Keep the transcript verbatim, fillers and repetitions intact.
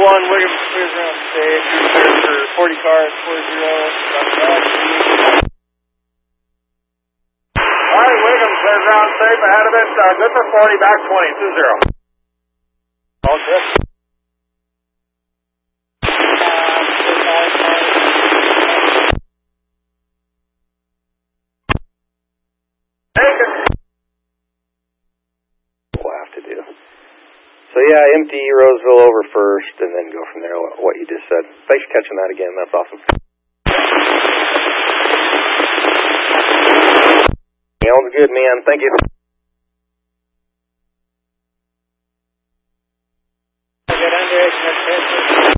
one, Williams clears around stage. Clear for forty cars, four zero. All right, Williams clears around safe ahead of it. Uh, good for forty, back twenty, two zero. All good. We'll have to do. So yeah, empty Roseville over first, and then go from there. What you just said. Thanks for catching that again. That's awesome. Sounds good, man. Thank you. Get under it.